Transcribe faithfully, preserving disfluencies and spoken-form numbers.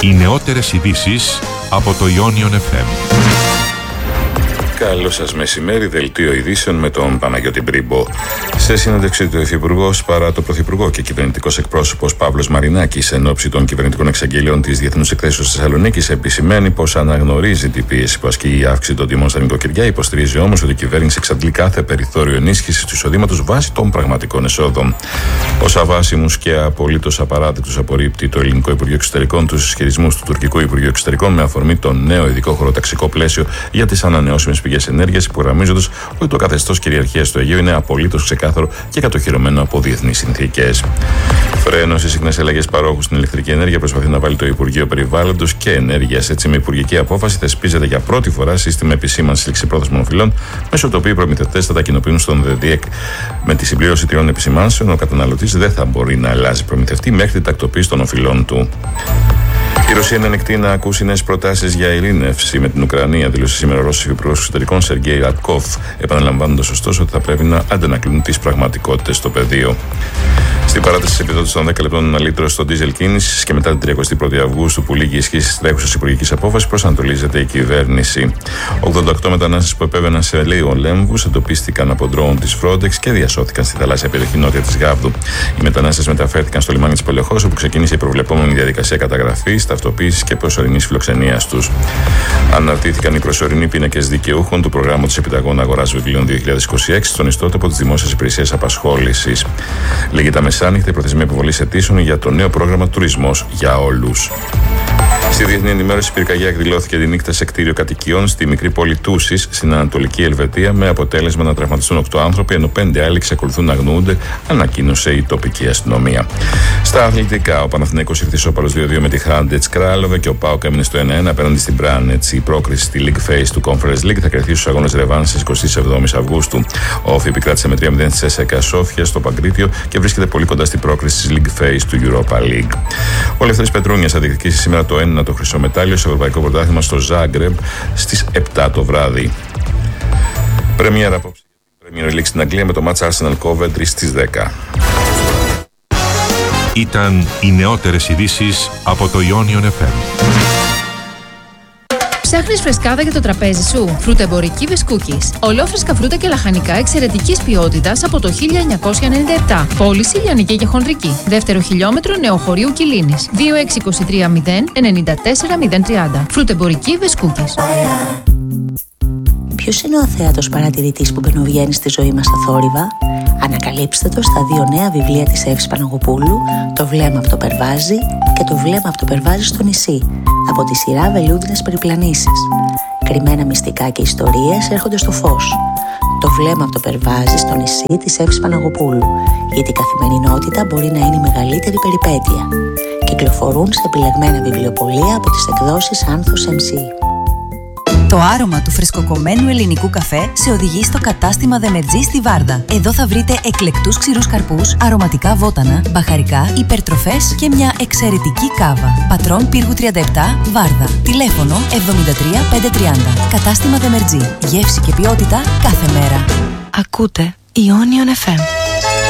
Οι νεότερες ειδήσεις από το Ionion εφ εμ. Καλό σας μεσημέρι, δελτίο ειδήσεων με τον Παναγιώτη Μπρίμπο. Σε συνέντευξη του Υφυπουργός παρά το Πρωθυπουργό και κυβερνητικός εκπρόσωπος Παύλος Μαρινάκης εν ώψη των κυβερνητικών εξαγγελιών της Διεθνούς Εκθέσεως της Θεσσαλονίκης επισημαίνει πως αναγνωρίζει την πίεση που ασκεί η αύξηση των τιμών στα νοικοκυριά. Υποστηρίζει όμως ότι η κυβέρνηση εξαντλεί κάθε περιθώριο ενίσχυσης του εισοδήματος βάσει των πραγματικών εσόδων. Ως αβάσιμους και απολύτως απαράδεκτους απορρίπτει το Ελληνικό Υπουργείο Εξωτερικών τους ισχυρισμούς του Τουρκικού Υπουργείου Εξωτερικών με αφορμή το νέο ειδικό χωροταξικό πλαίσιο για τις ανανεώσιμες πηγές ενέργειας, υπογραμμίζοντας ότι το καθεστώς κυριαρχίας του Αιγαίου είναι απολύτως ξεκάθαρο και κατοχυρωμένο από διεθνείς συνθήκες. Φρένο στις συχνές αλλαγές παρόχου στην ηλεκτρική ενέργεια προσπαθεί να βάλει το Υπουργείο Περιβάλλοντος και Ενέργειας. Έτσι, με υπουργική απόφαση θεσπίζεται για πρώτη φορά σύστημα επισήμανσης ληξιπρόθεσμων οφειλών, μέσω του οποίου οι προμηθευτές θα τα κοινοποιούν στον ΔΕΔΙΕΚ. Με τη συμπλήρωση τριών επισημάνσεων, ο καταναλωτής δεν θα μπορεί να αλλάζει προμηθευτή μέχρι την τακτοποίηση των οφειλών του. Η Ρωσία είναι ανοιχτή να ακούσει νέες προτάσεις για ειρήνευση με την Ουκρανία, δήλωσε σήμερα ο Ρώσος Υπουργός Εξωτερικών Σεργέη Ρατκόφ, επαναλαμβάνοντας ωστόσο ότι θα πρέπει να αντανακλούν τις πραγματικότητες στο πεδίο. Στην παράταση τη επιδότηση των δέκα λεπτών αναλύτρωση στο ντίζελ κίνηση και μετά την τριαντή πρώτη Αυγούστου που λήγει η ισχύ τη τρέχουσα υπουργική απόφαση, προσανατολίζεται η κυβέρνηση. ογδόντα οκτώ μετανάστες που επέβαιναν σε λίγο λέμβους εντοπίστηκαν από ντρόουν τη Frontex και διασώθηκαν στη θαλάσσια περιοχή νότια τη Γάβδου. Οι μετανάστες μεταφέρθηκαν στο λιμάνι τη Πολεχώς, όπου ξεκίνησε η προβλεπόμενη διαδικασία καταγραφής, ταυτοποίησης και προσωρινής φιλοξενίας τους. Αναρτήθηκαν οι προσωρινοί πίνακες δικαιούχων του προγράμματος Επιταγών Αγοράς Βιβλίων δύο χιλιάδες είκοσι έξι στον ιστότοπο της Δημόσιας Υπηρεσίας Απασχόλησης. Λίγη τα μεσάνυχτα η προθεσμία υποβολής αιτήσεων για το νέο πρόγραμμα Τουρισμός για όλους. Στη διεθνή ενημέρωση, η πυρκαγιά εκδηλώθηκε τη νύχτα σε κτίριο κατοικιών στη μικρή πόλη Τούσης, στην Ανατολική Ελβετία, με αποτέλεσμα να τραυματιστούν οκτώ άνθρωποι, ενώ πέντε άλλοι εξακολουθούν να αγνοούνται, ανακοίνωσε η τοπική αστυνομία. Στα αθλητικά, ο Παναθηναϊκός ήρθε ισόπαλος δύο δύο με τη Χάντετς Κράλοβε και ο ΠΑΟΚ έμεινε στο ένα ένα απέναντι στην Μπράνετς. Η πρόκριση στη League Phase του Conference League θα κερδίσει στους αγώνες Ρεβάνς στις εικοστή εβδόμη Αυγούστου. Ο Όφη επικράτησε με τρία μηδέν στη ΣΕΣΚΑ Σόφια στο Παγκρίτιο και βρίσκεται πολύ κοντά στην πρόκριση της League Phase του Europa League. Ο Λευτέρης Πετρούνιας θα διεκδικήσει σήμερα το ένα το χρυσό μετάλλιο στο Ευρωπαϊκό Πρωτάθλημα στο Ζάγκρεμπ στις επτά το βράδυ. Πρεμιέρα απόψε για την Premier League στην Αγγλία με το μάτς Arsenal Coventry στις δέκα. Ήταν οι νεότερες ειδήσεις από το Ionion εφ εμ. Ψάχνεις φρεσκάδα για το τραπέζι σου? Φρουτεμπορική Βεσκούκης. Ολόφρεσκα φρούτα και λαχανικά εξαιρετικής ποιότητας από το χίλια εννιακόσια ενενήντα επτά. Πώληση λιανική και χονδρική. Δεύτερο χιλιόμετρο Νεοχωρίου Κιλίνης. δύο έξι δύο τρία μηδέν εννιά τέσσερα μηδέν τρία. Φρουτεμπορική Βεσκούκης. Ποιος είναι ο αθέατος παρατηρητής που μπαινοβγαίνει στη ζωή μας στα θόρυβα? Ανακαλύψτε το στα δύο νέα βιβλία της Εύης Παναγοπούλου, «Το βλέμμα από το Περβάζι» και «Το βλέμμα από το Περβάζι στο νησί», από τη σειρά Βελούδινες περιπλανήσεις. Κρυμμένα μυστικά και ιστορίες έρχονται στο φως. «Το βλέμμα από το Περβάζι στο νησί» της Εύης Παναγοπούλου, γιατί η καθημερινότητα μπορεί να είναι η μεγαλύτερη περιπέτεια. Κυκλοφορούν σε επιλεγμένα βιβλιοπωλεία από τις εκδόσεις Άνθος εμ σι. Το άρωμα του φρεσκοκομμένου ελληνικού καφέ σε οδηγεί στο κατάστημα Δεμετζή στη Βάρδα. Εδώ θα βρείτε εκλεκτούς ξηρούς καρπούς, αρωματικά βότανα, μπαχαρικά, υπερτροφές και μια εξαιρετική κάβα. Πατρών Πύργου τριάντα επτά, Βάρδα. Τηλέφωνο εβδομήντα τρία πεντακόσια τριάντα. Κατάστημα Δεμετζή. Γεύση και ποιότητα κάθε μέρα. Ακούτε Ionion εφ εμ.